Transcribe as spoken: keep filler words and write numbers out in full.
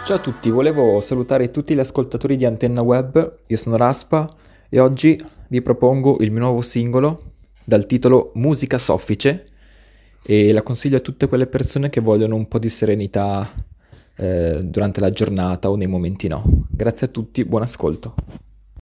Ciao a tutti, volevo salutare tutti gli ascoltatori di Antenna Web, io sono Raspa e oggi vi propongo il mio nuovo singolo dal titolo Musica Soffice e la consiglio a tutte quelle persone che vogliono un po' di serenità eh, durante la giornata o nei momenti no. Grazie a tutti, buon ascolto.